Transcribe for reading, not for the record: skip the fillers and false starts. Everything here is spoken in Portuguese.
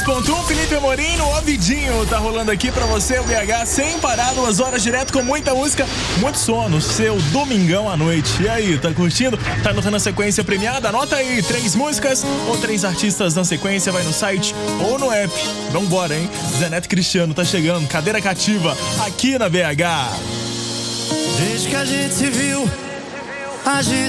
106.1, Felipe Amorim no Ouvidinho. Tá rolando aqui pra você o BH sem parar, 2 horas direto com muita música, muito sono, seu domingão à noite. E aí, tá curtindo? Tá anotando a sequência premiada? Anota aí, 3 músicas ou 3 artistas na sequência, vai no site ou no app. Vambora, hein? Zé Neto Cristiano tá chegando, cadeira cativa, aqui na BH. Desde que a gente se viu, a gente